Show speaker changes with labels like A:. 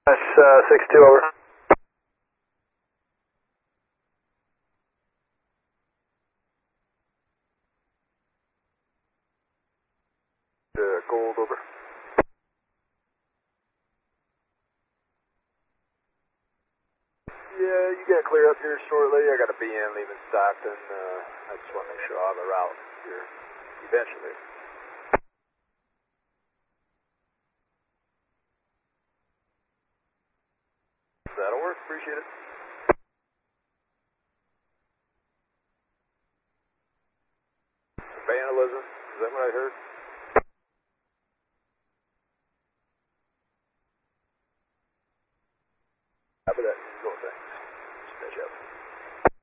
A: That's 6-2 over.
B: Gold over. Yeah, you get clear up here shortly. I got a BN leaving Stockton. I just want to make sure I'll have a route here eventually. That'll work. Appreciate it. Vandalism. Is that what I heard?